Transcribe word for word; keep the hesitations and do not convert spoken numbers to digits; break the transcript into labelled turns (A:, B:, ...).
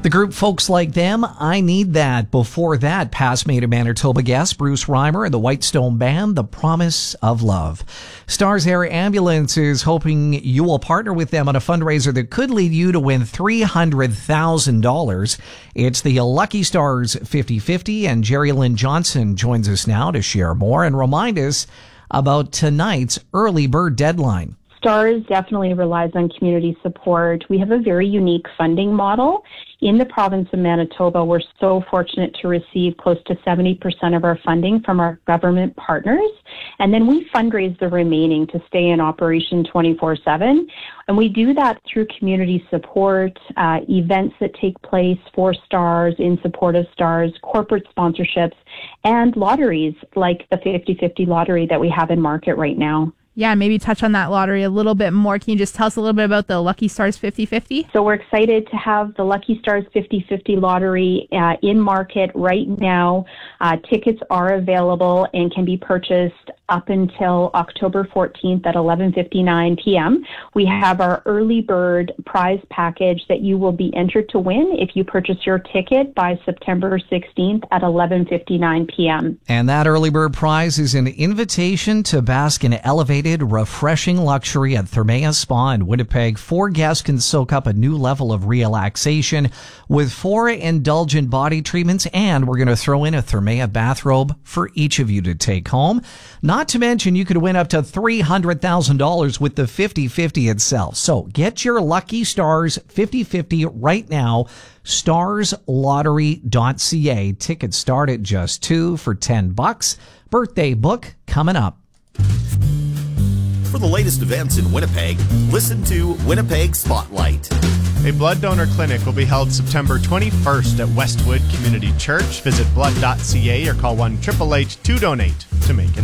A: The group Folks Like Them, I Need That. Before that, past Maid of Manitoba guest Bruce Reimer and the Whitestone Band, The Promise of Love. Stars Air Ambulance is hoping you will partner with them on a fundraiser that could lead you to win three hundred thousand dollars. It's the Lucky Stars fifty fifty, and Jerry Lynn Johnson joins us now to share more and remind us about tonight's early bird deadline.
B: STARS definitely relies on community support. We have a very unique funding model. In the province of Manitoba, we're so fortunate to receive close to seventy percent of our funding from our government partners. And then we fundraise the remaining to stay in operation twenty-four seven. And we do that through community support, uh, events that take place for STARS, in support of STARS, corporate sponsorships, and lotteries like the fifty fifty lottery that we have in market right now.
C: Yeah, maybe touch on that lottery a little bit more. Can you just tell us a little bit about the Lucky Stars fifty fifty?
B: So we're excited to have the Lucky Stars fifty fifty lottery uh, in market right now. Uh, tickets are available and can be purchased up until October fourteenth at eleven fifty-nine p.m. We have our early bird prize package that you will be entered to win if you purchase your ticket by September sixteenth at eleven fifty-nine p.m.
A: And that early bird prize is an invitation to bask in elevated, refreshing luxury at Thermea Spa in Winnipeg. Four guests can soak up a new level of relaxation with four indulgent body treatments, and we're going to throw in a Thermea bathrobe for each of you to take home. Not to mention, you could win up to three hundred thousand dollars with the fifty fifty itself. So get your Lucky Stars fifty fifty right now. stars lottery dot c a. Tickets start at just two for ten bucks. Birthday book coming up.
D: For the latest events in Winnipeg, listen to Winnipeg Spotlight.
E: A blood donor clinic will be held September twenty-first at Westwood Community Church. Visit blood dot c a or call one eight eight eight two donate to make an